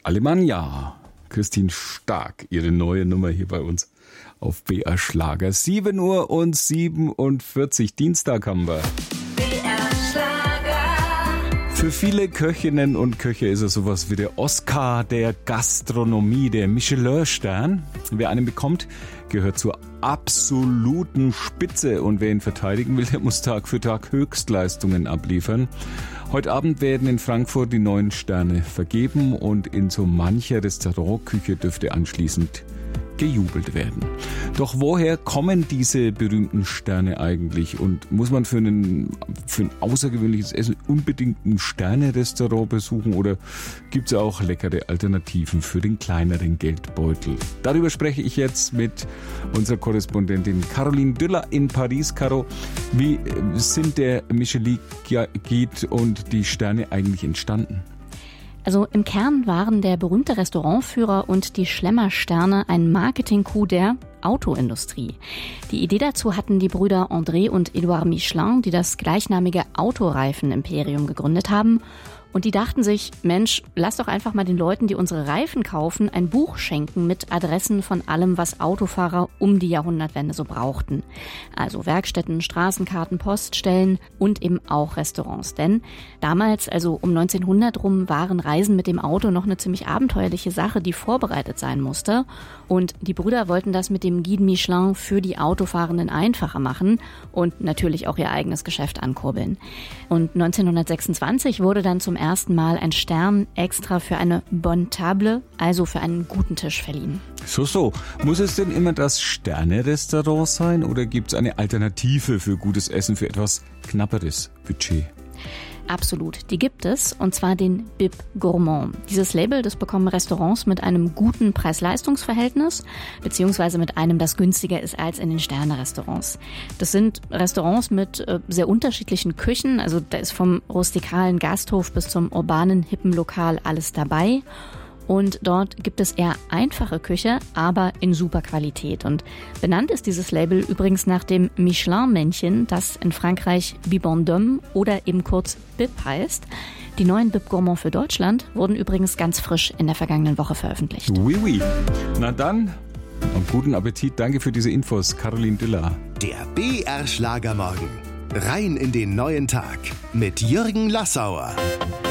Alemannia. Christine Stark, ihre neue Nummer hier bei uns auf BR Schlager. 7 Uhr und 47, Dienstag haben wir. BR Schlager. Für viele Köchinnen und Köche ist er sowas wie der Oscar der Gastronomie, der Michelin-Stern. Wer einen bekommt, gehört zur absoluten Spitze. Und wer ihn verteidigen will, der muss Tag für Tag Höchstleistungen abliefern. Heute Abend werden in Frankfurt die 9 Sterne vergeben und in so mancher Restaurantküche dürfte anschließend gejubelt werden. Doch woher kommen diese berühmten Sterne eigentlich? Und muss man für ein außergewöhnliches Essen unbedingt ein Sterne-Restaurant besuchen oder gibt es auch leckere Alternativen für den kleineren Geldbeutel? Darüber spreche ich jetzt mit unserer Korrespondentin Caroline Düller in Paris. Caro, wie sind der Michelin-Guide und die Sterne eigentlich entstanden? Also im Kern waren der berühmte Restaurantführer und die Schlemmer-Sterne ein Marketing-Coup der Autoindustrie. Die Idee dazu hatten die Brüder André und Edouard Michelin, die das gleichnamige Autoreifen-Imperium gegründet haben. Und die dachten sich, Mensch, lass doch einfach mal den Leuten, die unsere Reifen kaufen, ein Buch schenken mit Adressen von allem, was Autofahrer um die Jahrhundertwende so brauchten. Also Werkstätten, Straßenkarten, Poststellen und eben auch Restaurants. Denn damals, also um 1900 rum, waren Reisen mit dem Auto noch eine ziemlich abenteuerliche Sache, die vorbereitet sein musste. Und die Brüder wollten das mit dem Guide Michelin für die Autofahrenden einfacher machen und natürlich auch ihr eigenes Geschäft ankurbeln. Und 1926 wurde dann zum ersten Mal ein Stern extra für eine Bonne Table, also für einen guten Tisch, verliehen. So. Muss es denn immer das Sterne-Restaurant sein oder gibt es eine Alternative für gutes Essen für etwas knapperes Budget? Absolut, die gibt es, und zwar den Bib Gourmand. Dieses Label, das bekommen Restaurants mit einem guten Preis-Leistungs-Verhältnis, beziehungsweise mit einem, das günstiger ist als in den Sterne-Restaurants. Das sind Restaurants mit sehr unterschiedlichen Küchen, also da ist vom rustikalen Gasthof bis zum urbanen, hippen Lokal alles dabei. Und dort gibt es eher einfache Küche, aber in super Qualität. Und benannt ist dieses Label übrigens nach dem Michelin-Männchen, das in Frankreich Bibon d'Homme oder eben kurz Bib heißt. Die neuen Bib Gourmand für Deutschland wurden übrigens ganz frisch in der vergangenen Woche veröffentlicht. Oui. Na dann, und guten Appetit. Danke für diese Infos, Caroline Düller. Der BR Schlagermorgen. Rein in den neuen Tag mit Jürgen Lassauer.